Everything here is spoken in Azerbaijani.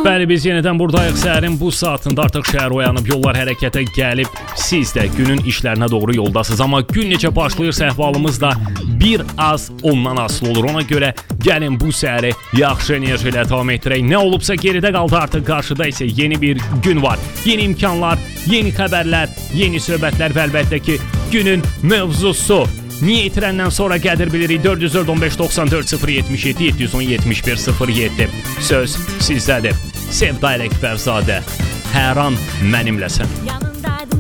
Bəli, biz yenidən buradayıq. Səhərin bu saatında artıq şəhər oyanıb, yollar hərəkətə gəlib. Siz də günün işlərinə doğru yoldasınız. Amma gün necə başlayırsa əhvalımız da bir az ondan asılı olur. Ona görə gəlin bu səhəri yaxşı enerji ilə davam etdirək. Nə olubsa geridə qaldı, artıq qarşıda isə yeni bir gün var. Yeni imkanlar, yeni xəbərlər, yeni söhbətlər və əlbəttə ki, günün mövzusu. Niyə itirəndən sonra qədir bilirik? 415 94 077 710 71 07. Söz sizdədir. Sevda Ələkbərzadə. Hər an mənimləsən.